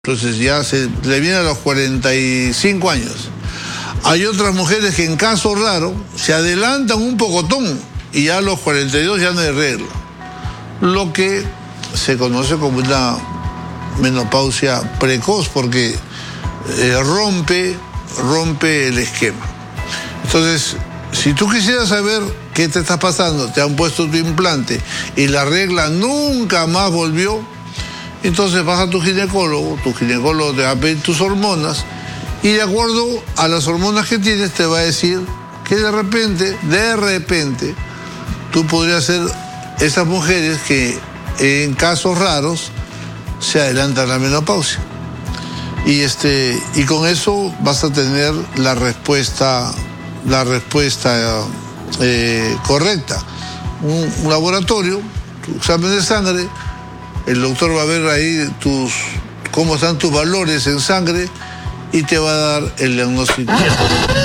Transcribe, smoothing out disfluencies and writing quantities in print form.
Entonces ya le viene a los 45 años. Hay otras mujeres que en caso raro se adelantan un pocotón y ya a los 42 ya no hay regla. Lo que se conoce como una menopausia precoz porque rompe el esquema. Entonces, si tú quisieras saber qué te está pasando, te han puesto tu implante y la regla nunca más volvió, entonces vas a tu ginecólogo te va a pedir tus hormonas y de acuerdo a las hormonas que tienes te va a decir que de repente, tú podrías ser esas mujeres que en casos raros se adelantan la menopausia. Y con eso vas a tener la respuesta correcta. Un laboratorio, tu examen de sangre, el doctor va a ver ahí cómo están tus valores en sangre y te va a dar el diagnóstico.